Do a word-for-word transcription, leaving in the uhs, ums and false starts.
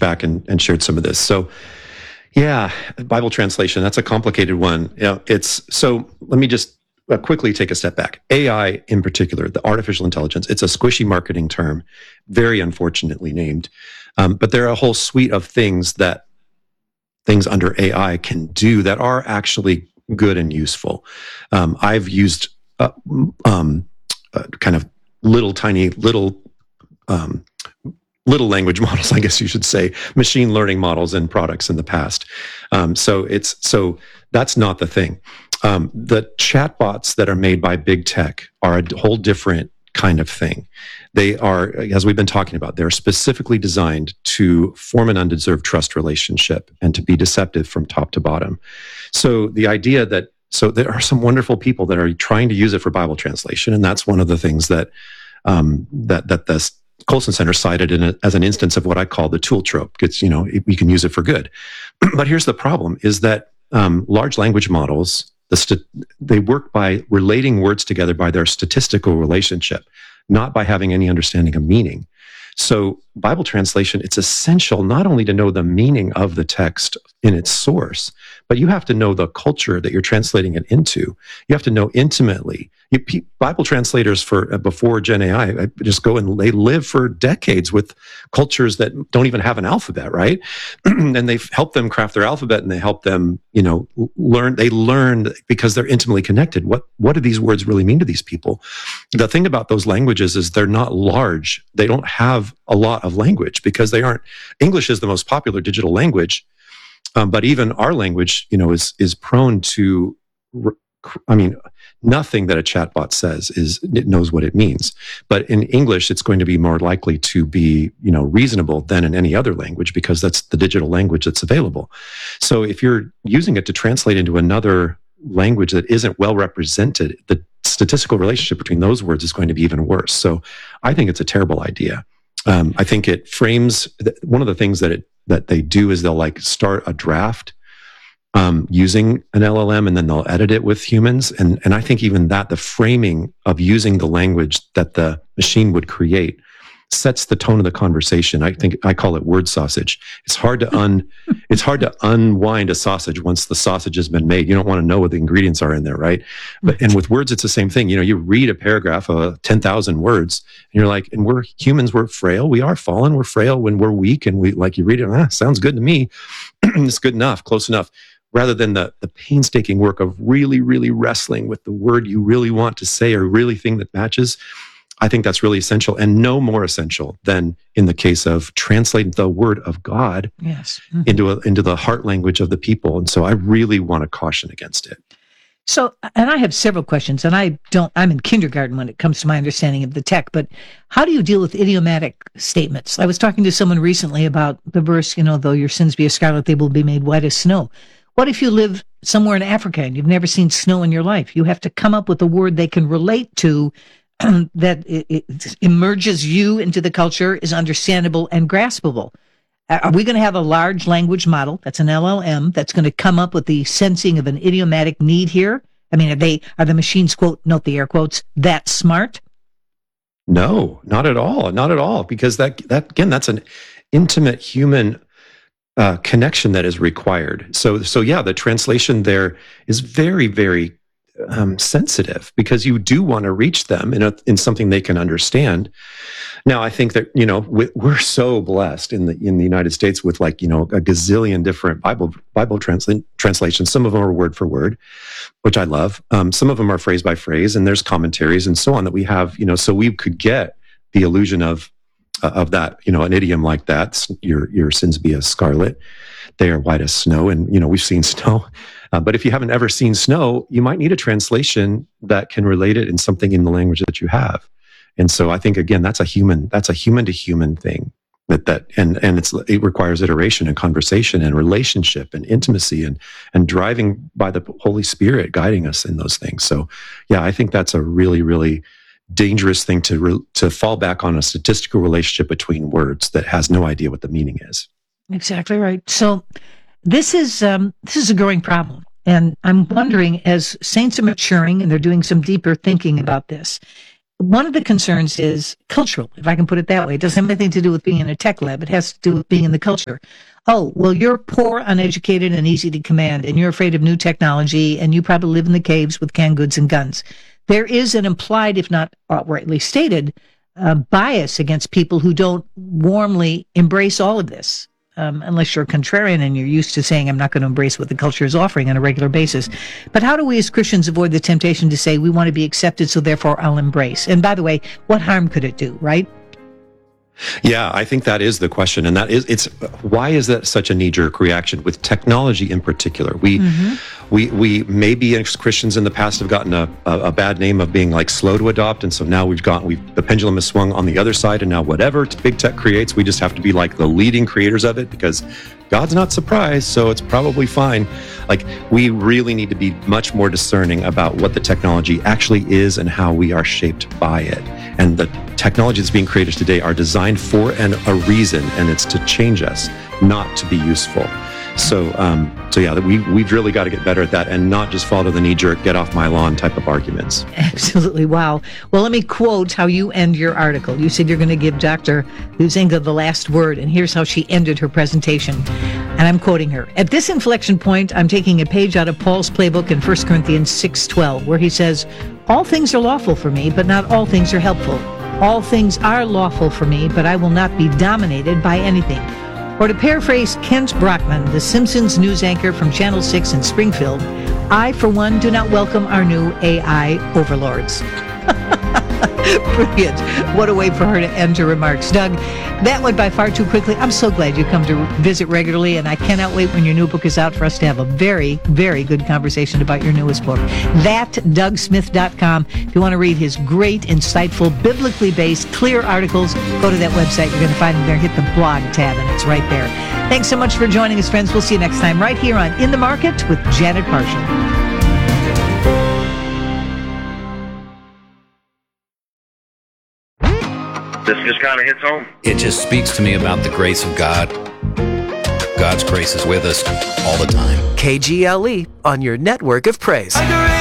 back and, and shared some of this. So, yeah, Bible translation, that's a complicated one. You know, it's so let me just uh, quickly take a step back. A I in particular, the artificial intelligence, it's a squishy marketing term, very unfortunately named. Um, but there are a whole suite of things that things under A I can do that are actually good and useful. Um, I've used uh, um, uh, kind of little tiny little um, little language models, I guess you should say, machine learning models in products in the past. Um, so it's so that's not the thing. Um, the chatbots that are made by big tech are a whole different kind of thing. They are, as we've been talking about, they're specifically designed to form an undeserved trust relationship and to be deceptive from top to bottom. So the idea that so there are some wonderful people that are trying to use it for Bible translation, and that's one of the things that um, that that the Colson Center cited in a, as an instance of what I call the tool trope. It's, you know, we can use it for good. But here's the problem, is that um, large language models, the st- they work by relating words together by their statistical relationship, not by having any understanding of meaning. So Bible translation, it's essential not only to know the meaning of the text in its source, but you have to know the culture that you're translating it into. You have to know intimately. You, Bible translators for uh, before Gen A I I just go and they live for decades with cultures that don't even have an alphabet, right? And they help them craft their alphabet, and they help them, you know, learn. They learn because they're intimately connected. What what do these words really mean to these people? The thing about those languages is they're not large. They don't have a lot of language because they aren't. English is the most popular digital language. Um, but even our language, you know, is is prone to, I mean, nothing that a chatbot says is it knows what it means. But in English, it's going to be more likely to be, you know, reasonable than in any other language because that's the digital language that's available. So if you're using it to translate into another language that isn't well represented, the statistical relationship between those words is going to be even worse. So I think it's a terrible idea. Um, I think it frames one of the things that it that they do is they'll like start a draft um, using an L L M and then they'll edit it with humans. And, and I think even that, the framing of using the language that the machine would create sets the tone of the conversation. I think I call it word sausage. It's hard to un, it's hard to unwind a sausage once the sausage has been made. You don't want to know what the ingredients are in there, right? But and with words, it's the same thing. You know, you read a paragraph of ten thousand words, and you're like, and we're humans, we're frail, we are fallen, we're frail when we're weak, and we like you read it, ah, sounds good to me. It's good enough, close enough. Rather than the the painstaking work of really, really wrestling with the word you really want to say or really thing that matches. I think that's really essential, and no more essential than in the case of translating the word of God yes. mm-hmm. into a, into the heart language of the people. And so I really want to caution against it. So, and I have several questions, and I don't, I'm in kindergarten when it comes to my understanding of the tech, but how do you deal with idiomatic statements? I was talking to someone recently about the verse, you know, though your sins be as scarlet, they will be made white as snow. What if you live somewhere in Africa and you've never seen snow in your life? You have to come up with a word they can relate to that it, it emerges you into the culture, is understandable and graspable. Are we going to have a large language model, that's an L L M, that's going to come up with the sensing of an idiomatic need here? I mean, are they, are the machines, quote, note the air quotes, that smart? No, not at all. Not at all. Because that, that again, that's an intimate human uh, connection that is required. So, so yeah, the translation there is very, very Um, sensitive because you do want to reach them in a, in something they can understand. Now, I think that, you know, we, we're so blessed in the in the United States with like, you know, a gazillion different Bible Bible transla- translations. Some of them are word for word, which I love. Um, some of them are phrase by phrase, and there's commentaries and so on that we have, you know, so we could get the illusion of uh, of that, you know, an idiom like that. Your your sins be as scarlet, they are white as snow, and you know we've seen snow. Uh, but if you haven't ever seen snow, you might need a translation that can relate it in something in the language that you have. And so I think, again, that's a human, that's a human to human thing that, that, and, and it's, it requires iteration and conversation and relationship and intimacy and, and driving by the Holy Spirit guiding us in those things. So yeah, I think that's a really, really dangerous thing to, re, to fall back on a statistical relationship between words that has no idea what the meaning is. Exactly right. So this is, um, this is a growing problem. And I'm wondering, as saints are maturing and they're doing some deeper thinking about this, one of the concerns is cultural, if I can put it that way. It doesn't have anything to do with being in a tech lab. It has to do with being in the culture. Oh, well, you're poor, uneducated, and easy to command, and you're afraid of new technology, and you probably live in the caves with canned goods and guns. There is an implied, if not outrightly stated, uh, bias against people who don't warmly embrace all of this. Um, unless you're a contrarian and you're used to saying, I'm not going to embrace what the culture is offering on a regular basis. But how do we as Christians avoid the temptation to say we want to be accepted, so therefore I'll embrace? And by the way, what harm could it do, right? Yeah, I think that is the question. And that is, it's, why is that such a knee-jerk reaction with technology in particular? We, mm-hmm. we, we maybe as Christians in the past have gotten a, a, a bad name of being like slow to adopt. And so now we've gotten, we've, the pendulum has swung on the other side. And now whatever big tech creates, we just have to be like the leading creators of it because God's not surprised. So it's probably fine. Like, we really need to be much more discerning about what the technology actually is and how we are shaped by it. And the technology that's being created today are designed for an, a reason, and it's to change us, not to be useful. So, um, so yeah, we, we've really got to get better at that and not just fall to the knee-jerk, get off my lawn type of arguments. Absolutely. Wow. Well, let me quote how you end your article. You said you're going to give Doctor Huizenga the last word, and here's how she ended her presentation. And I'm quoting her. At this inflection point, I'm taking a page out of Paul's playbook in First Corinthians six twelve, where he says, all things are lawful for me, but not all things are helpful. All things are lawful for me, but I will not be dominated by anything. Or to paraphrase Kent Brockman, the Simpsons news anchor from Channel six in Springfield, I, for one, do not welcome our new A I overlords. Brilliant. What a way for her to end her remarks. Doug, that went by far too quickly. I'm so glad you come to visit regularly, and I cannot wait when your new book is out for us to have a very, very good conversation about your newest book. that doug smith dot com. If you want to read his great, insightful, biblically based, clear articles, go to that website. You're going to find him there. Hit the blog tab, and it's right there. Thanks so much for joining us, friends. We'll see you next time right here on In the Market with Janet Parshall. This just kind of hits home. It just speaks to me about the grace of God. God's grace is with us all the time. K G L E on your network of praise.